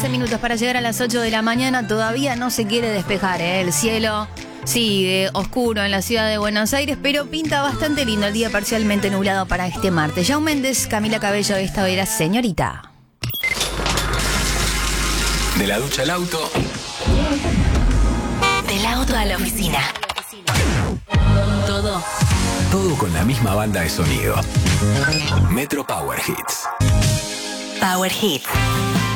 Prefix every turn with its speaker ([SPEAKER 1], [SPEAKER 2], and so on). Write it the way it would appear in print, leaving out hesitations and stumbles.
[SPEAKER 1] 11 minutos para llegar a las 8 de la mañana. Todavía no se quiere despejar, ¿eh? El cielo sigue oscuro en la ciudad de Buenos Aires, pero pinta bastante lindo el día, parcialmente nublado para este martes. Shawn Mendes, Camila Cabello, esta era Señorita.
[SPEAKER 2] De la ducha al auto.
[SPEAKER 3] Del auto a la oficina.
[SPEAKER 2] Todo con la misma banda de sonido. Metro Power Hits.
[SPEAKER 3] Power Hits.